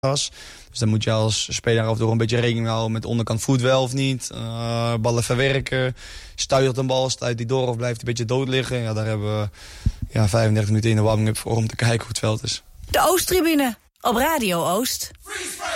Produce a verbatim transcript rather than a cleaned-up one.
gas. Dus dan moet je als speler af en toe een beetje rekening houden met onderkant voet wel of niet. Uh, ballen verwerken. Stuitert een bal, stuit die door of blijft een beetje dood liggen. Ja, daar hebben we ja, vijfendertig minuten in de warming-up voor om te kijken hoe het veld is. De Oosttribune op Radio Oost.